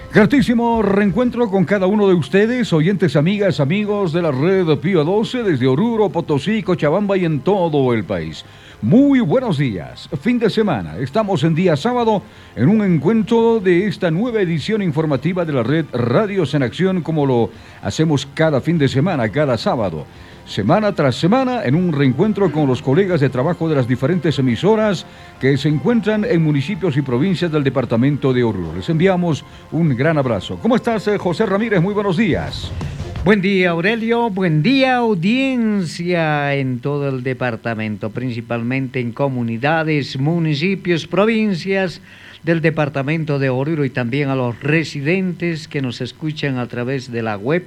Gratísimo reencuentro con cada uno de ustedes, oyentes, amigas, amigos de la red Pío 12 desde Oruro, Potosí, Cochabamba y en todo el país. Muy buenos días, fin de semana. Estamos en día sábado en un encuentro de esta nueva edición informativa de la red Radios en Acción, como lo hacemos cada fin de semana, cada sábado. Semana tras semana en un reencuentro con los colegas de trabajo de las diferentes emisoras que se encuentran en municipios y provincias del departamento de Oruro. Les enviamos un gran abrazo. ¿Cómo estás, José Ramírez? Muy buenos días. Buen día, Aurelio. Buen día, audiencia en todo el departamento, principalmente en comunidades, municipios, provincias del departamento de Oruro y también a los residentes que nos escuchan a través de la web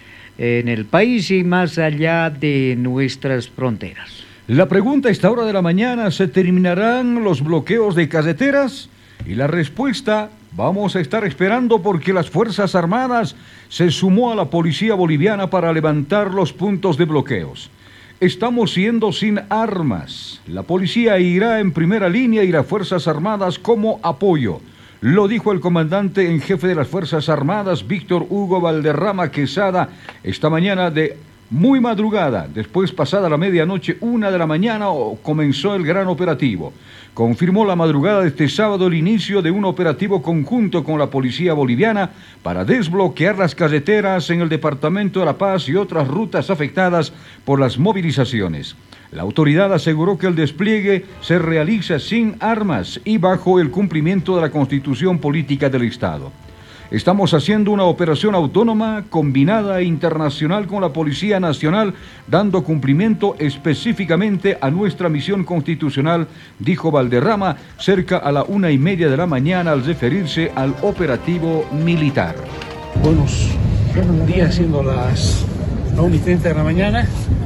en el país y más allá de nuestras fronteras. La pregunta a esta hora de la mañana: ¿se terminarán los bloqueos de carreteras? Y la respuesta: vamos a estar esperando, porque las Fuerzas Armadas se sumó a la policía boliviana para levantar los puntos de bloqueos. Estamos siendo sin armas. La policía irá en primera línea y las Fuerzas Armadas como apoyo. Lo dijo el comandante en jefe de las Fuerzas Armadas, Víctor Hugo Valderrama Quesada, esta mañana de muy madrugada. Después, pasada la medianoche, 1 de la mañana, comenzó el gran operativo. Confirmó la madrugada de este sábado el inicio de un operativo conjunto con la policía boliviana para desbloquear las carreteras en el departamento de La Paz y otras rutas afectadas por las movilizaciones. La autoridad aseguró que el despliegue se realiza sin armas y bajo el cumplimiento de la Constitución Política del Estado. Estamos haciendo una operación autónoma, combinada e internacional con la Policía Nacional, dando cumplimiento específicamente a nuestra misión constitucional, dijo Valderrama, cerca a la 1:30 de la mañana, al referirse al operativo militar. Buenos días, siendo las 1:30 de la mañana.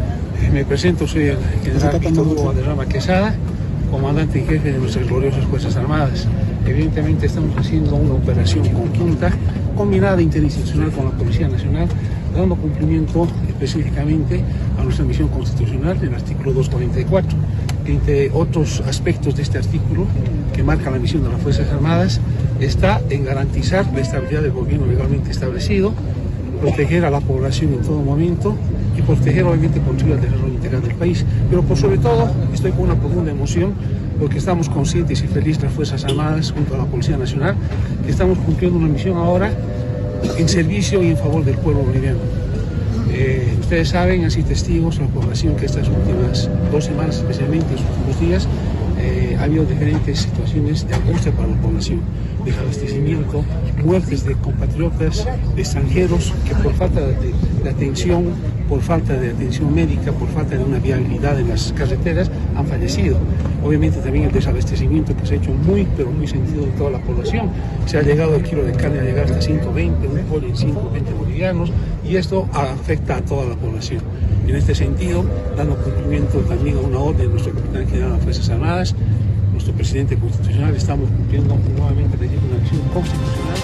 Me presento, soy el general Víctor Hugo Valderrama Quesada, comandante en jefe de nuestras gloriosas Fuerzas Armadas. Evidentemente estamos haciendo una operación conjunta, combinada interinstitucional con la Policía Nacional, dando cumplimiento específicamente a nuestra misión constitucional, el artículo 244. Entre otros aspectos de este artículo, que marca la misión de las Fuerzas Armadas, está en garantizar la estabilidad del gobierno legalmente establecido, proteger a la población en todo momento y proteger, obviamente, contribuir al desarrollo integral del país. Pero por sobre todo, estoy con una profunda emoción porque estamos conscientes y felices las Fuerzas Armadas junto a la Policía Nacional, que estamos cumpliendo una misión ahora en servicio y en favor del pueblo boliviano. Ustedes saben, así testigos, la población, que estas últimas 2 semanas, especialmente en los últimos días, ha habido diferentes situaciones de angustia para la población, desabastecimiento, muertes de compatriotas, de extranjeros que por falta de atención, por falta de atención médica, por falta de una viabilidad en las carreteras, han fallecido. Obviamente también el desabastecimiento que se ha hecho muy, pero muy sentido de toda la población. Se ha llegado el kilo de carne a llegar hasta 120, un pollo en 120 bolivianos, y esto afecta a toda la población. En este sentido, dando cumplimiento también a una orden de nuestro capitán general de las Fuerzas Armadas, nuestro presidente constitucional, estamos cumpliendo nuevamente una acción constitucional.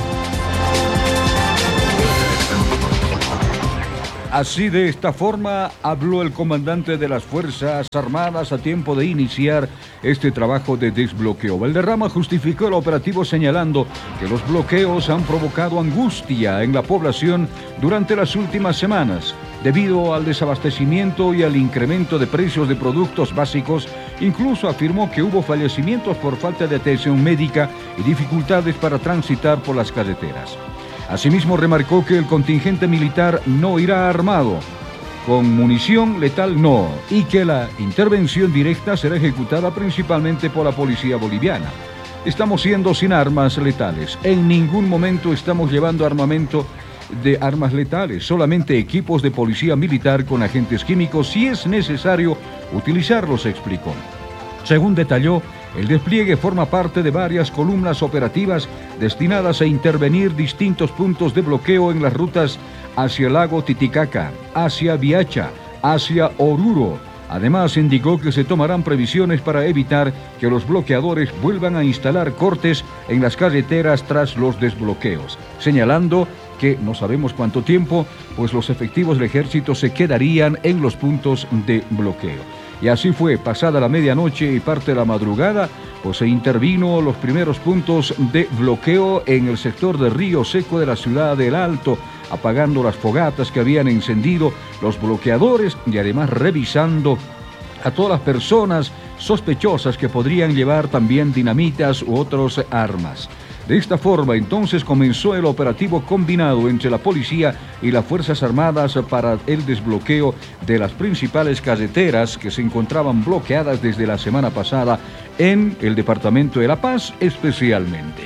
Así, de esta forma, habló el comandante de las Fuerzas Armadas a tiempo de iniciar este trabajo de desbloqueo. Valderrama justificó el operativo señalando que los bloqueos han provocado angustia en la población durante las últimas semanas, debido al desabastecimiento y al incremento de precios de productos básicos. Incluso afirmó que hubo fallecimientos por falta de atención médica y dificultades para transitar por las carreteras. Asimismo, remarcó que el contingente militar no irá armado, con munición letal no, y que la intervención directa será ejecutada principalmente por la policía boliviana. Estamos siendo sin armas letales. En ningún momento estamos llevando armamento de armas letales, solamente equipos de policía militar con agentes químicos si es necesario utilizarlos, explicó. Según detalló, el despliegue forma parte de varias columnas operativas destinadas a intervenir distintos puntos de bloqueo en las rutas hacia el lago Titicaca, hacia Viacha, hacia Oruro. Además, indicó que se tomarán previsiones para evitar que los bloqueadores vuelvan a instalar cortes en las carreteras tras los desbloqueos, señalando que no sabemos cuánto tiempo, pues los efectivos del ejército se quedarían en los puntos de bloqueo. Y así fue, pasada la medianoche y parte de la madrugada, pues se intervino los primeros puntos de bloqueo en el sector de Río Seco de la ciudad del Alto, apagando las fogatas que habían encendido los bloqueadores y además revisando a todas las personas sospechosas que podrían llevar también dinamitas u otras armas. De esta forma, entonces, comenzó el operativo combinado entre la policía y las Fuerzas Armadas para el desbloqueo de las principales carreteras que se encontraban bloqueadas desde la semana pasada en el departamento de La Paz especialmente.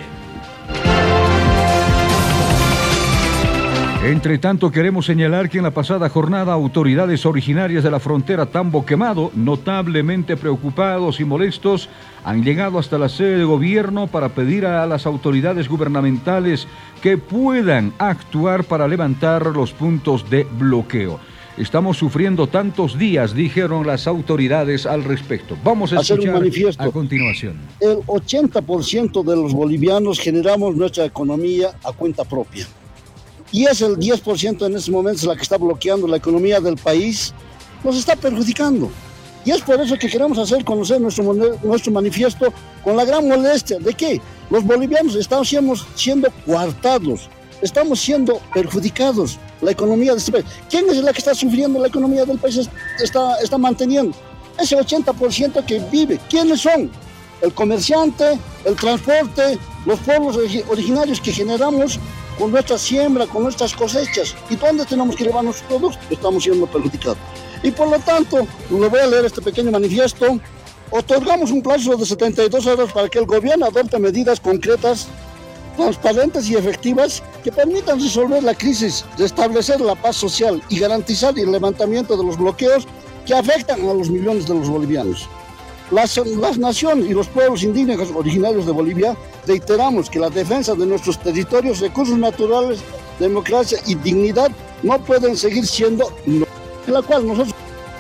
Entre tanto, queremos señalar que en la pasada jornada autoridades originarias de la frontera Tambo Quemado, notablemente preocupados y molestos, han llegado hasta la sede de gobierno para pedir a las autoridades gubernamentales que puedan actuar para levantar los puntos de bloqueo. Estamos sufriendo tantos días, dijeron las autoridades al respecto. Vamos a escuchar a continuación. El 80% de los bolivianos generamos nuestra economía a cuenta propia. Y es el 10% en estos momentos la que está bloqueando la economía del país, nos está perjudicando. Y es por eso que queremos hacer conocer nuestro manifiesto con la gran molestia de que los bolivianos estamos siendo coartados, estamos siendo perjudicados, la economía de este país. ¿Quién es la que está sufriendo la economía del país? Está manteniendo ese 80% que vive. ¿Quiénes son? El comerciante, el transporte, los pueblos originarios que generamos con nuestra siembra, con nuestras cosechas. ¿Y dónde tenemos que llevar nuestros productos? Estamos siendo perjudicados. Y por lo tanto, le voy a leer este pequeño manifiesto. Otorgamos un plazo de 72 horas para que el gobierno adopte medidas concretas, transparentes y efectivas que permitan resolver la crisis, restablecer la paz social y garantizar el levantamiento de los bloqueos que afectan a los millones de los bolivianos. Las naciones y los pueblos indígenas originarios de Bolivia reiteramos que la defensa de nuestros territorios, recursos naturales, democracia y dignidad no pueden seguir siendo en la cual nosotros...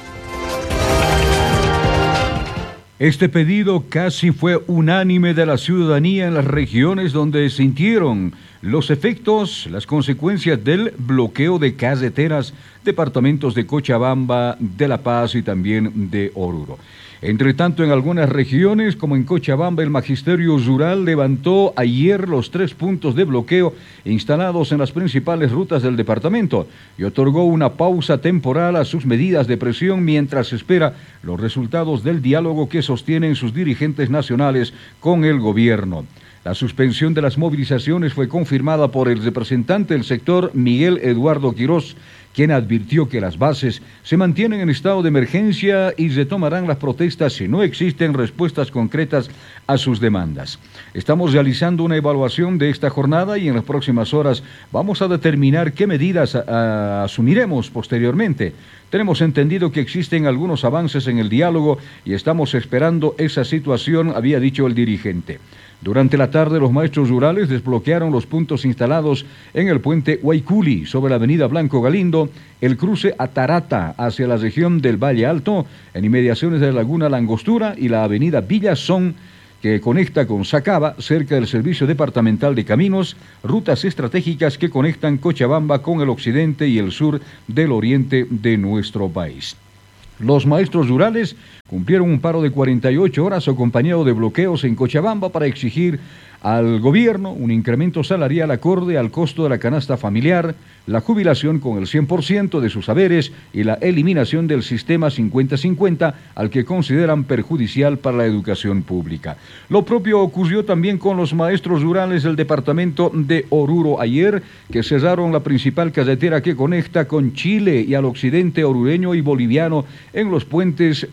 Este pedido casi fue unánime de la ciudadanía en las regiones donde sintieron los efectos, las consecuencias del bloqueo de carreteras, departamentos de Cochabamba, de La Paz y también de Oruro. Entre tanto, en algunas regiones, como en Cochabamba, el Magisterio Rural levantó ayer los 3 puntos de bloqueo instalados en las principales rutas del departamento y otorgó una pausa temporal a sus medidas de presión mientras espera los resultados del diálogo que sostienen sus dirigentes nacionales con el gobierno. La suspensión de las movilizaciones fue confirmada por el representante del sector, Miguel Eduardo Quirós, quien advirtió que las bases se mantienen en estado de emergencia y retomarán las protestas si no existen respuestas concretas a sus demandas. Estamos realizando una evaluación de esta jornada y en las próximas horas vamos a determinar qué medidas asumiremos posteriormente. Tenemos entendido que existen algunos avances en el diálogo y estamos esperando esa situación, había dicho el dirigente. Durante la tarde, los maestros rurales desbloquearon los puntos instalados en el puente Huayculi, sobre la avenida Blanco Galindo, el cruce a Tarata hacia la región del Valle Alto, en inmediaciones de la Laguna Langostura, y la avenida Villazón, que conecta con Sacaba, cerca del Servicio Departamental de Caminos, rutas estratégicas que conectan Cochabamba con el occidente y el sur del oriente de nuestro país. Los maestros rurales cumplieron un paro de 48 horas acompañado de bloqueos en Cochabamba para exigir al gobierno un incremento salarial acorde al costo de la canasta familiar, la jubilación con el 100% de sus haberes y la eliminación del sistema 50-50 al que consideran perjudicial para la educación pública. Lo propio ocurrió también con los maestros rurales del departamento de Oruro ayer, que cerraron la principal carretera que conecta con Chile y al occidente orureño y boliviano en los puentes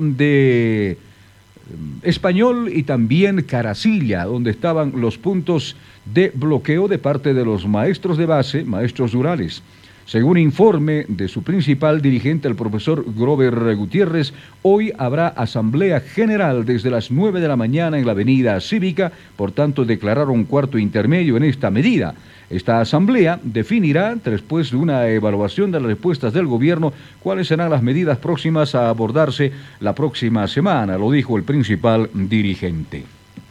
de Español y también Caracilla, donde estaban los puntos de bloqueo de parte de los maestros de base, maestros rurales. Según informe de su principal dirigente, el profesor Grover Gutiérrez, hoy habrá asamblea general desde las 9 de la mañana en la avenida Cívica, por tanto declararon un cuarto intermedio en esta medida. Esta asamblea definirá, después de una evaluación de las respuestas del gobierno, cuáles serán las medidas próximas a abordarse la próxima semana, lo dijo el principal dirigente.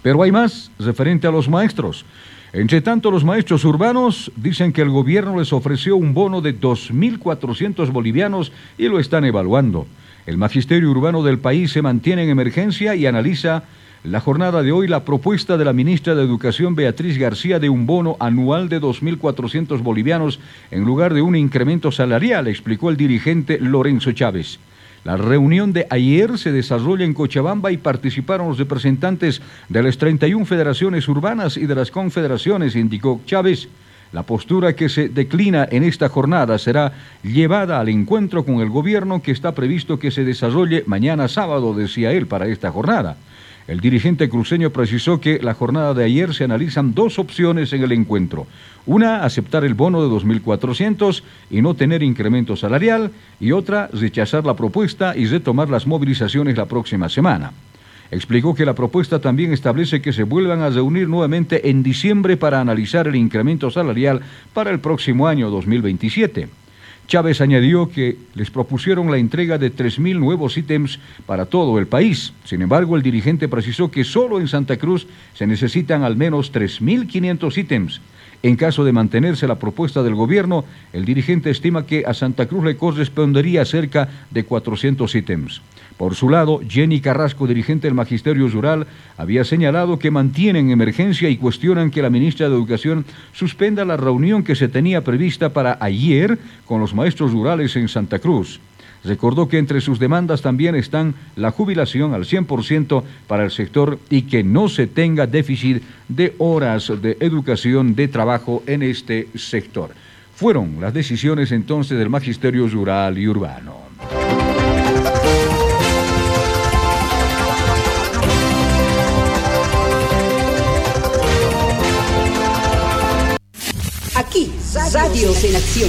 Pero hay más referente a los maestros. Entre tanto, los maestros urbanos dicen que el gobierno les ofreció un bono de 2.400 bolivianos y lo están evaluando. El magisterio urbano del país se mantiene en emergencia y analiza la jornada de hoy la propuesta de la ministra de Educación Beatriz García de un bono anual de 2.400 bolivianos en lugar de un incremento salarial, explicó el dirigente Lorenzo Chávez. La reunión de ayer se desarrolla en Cochabamba y participaron los representantes de las 31 federaciones urbanas y de las confederaciones, indicó Chávez. La postura que se declina en esta jornada será llevada al encuentro con el gobierno que está previsto que se desarrolle mañana sábado, decía él, para esta jornada. El dirigente cruceño precisó que la jornada de ayer se analizan dos opciones en el encuentro. Una, aceptar el bono de 2.400 y no tener incremento salarial, y otra, rechazar la propuesta y retomar las movilizaciones la próxima semana. Explicó que la propuesta también establece que se vuelvan a reunir nuevamente en diciembre para analizar el incremento salarial para el próximo año 2027. Chávez añadió que les propusieron la entrega de 3.000 nuevos ítems para todo el país. Sin embargo, el dirigente precisó que solo en Santa Cruz se necesitan al menos 3.500 ítems. En caso de mantenerse la propuesta del gobierno, el dirigente estima que a Santa Cruz le correspondería cerca de 400 ítems. Por su lado, Jenny Carrasco, dirigente del Magisterio Rural, había señalado que mantienen emergencia y cuestionan que la ministra de Educación suspenda la reunión que se tenía prevista para ayer con los maestros rurales en Santa Cruz. Recordó que entre sus demandas también están la jubilación al 100% para el sector y que no se tenga déficit de horas de educación de trabajo en este sector. Fueron las decisiones entonces del Magisterio Rural y Urbano. Aquí, Radios en Acción.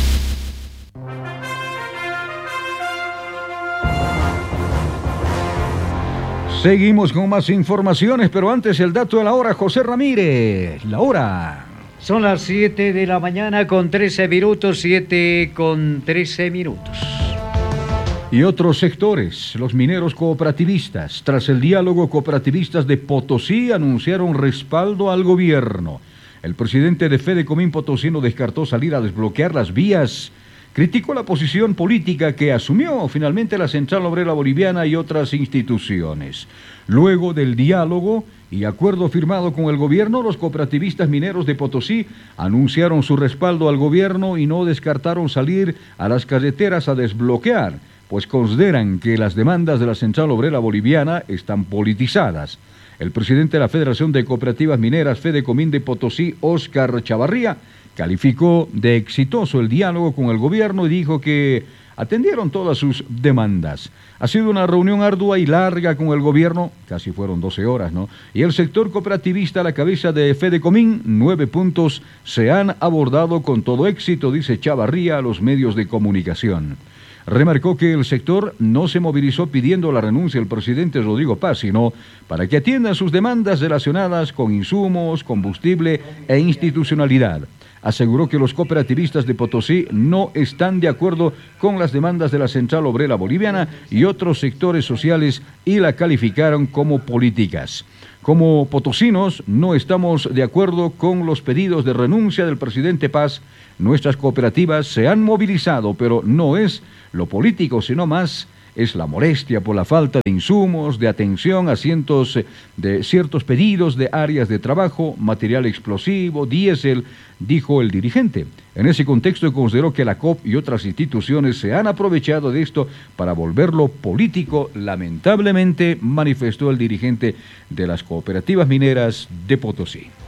Seguimos con más informaciones, pero antes el dato de la hora, José Ramírez. La hora. Son las 7 de la mañana con 13 minutos, 7 con 13 minutos. Y otros sectores, los mineros cooperativistas, tras el diálogo, cooperativistas de Potosí anunciaron respaldo al gobierno. El presidente de Fedecomín Potosino descartó salir a desbloquear las vías. Criticó la posición política que asumió finalmente la Central Obrera Boliviana y otras instituciones. Luego del diálogo y acuerdo firmado con el gobierno, los cooperativistas mineros de Potosí anunciaron su respaldo al gobierno y no descartaron salir a las carreteras a desbloquear, pues consideran que las demandas de la Central Obrera Boliviana están politizadas. El presidente de la Federación de Cooperativas Mineras Fedecomín de Potosí, Óscar Chavarría, calificó de exitoso el diálogo con el gobierno y dijo que atendieron todas sus demandas. Ha sido una reunión ardua y larga con el gobierno, casi fueron 12 horas, ¿no? Y el sector cooperativista a la cabeza de Fedecomín, 9 puntos se han abordado con todo éxito, dice Chavarría a los medios de comunicación. Remarcó que el sector no se movilizó pidiendo la renuncia del presidente Rodrigo Paz, sino para que atiendan sus demandas relacionadas con insumos, combustible e institucionalidad. Aseguró que los cooperativistas de Potosí no están de acuerdo con las demandas de la Central Obrera Boliviana y otros sectores sociales y la calificaron como políticas. Como potosinos no estamos de acuerdo con los pedidos de renuncia del presidente Paz. Nuestras cooperativas se han movilizado, pero no es lo político, sino más es la molestia por la falta de insumos, de atención a cientos de ciertos pedidos de áreas de trabajo, material explosivo, diésel, dijo el dirigente. En ese contexto consideró que la COP y otras instituciones se han aprovechado de esto para volverlo político, lamentablemente, manifestó el dirigente de las cooperativas mineras de Potosí.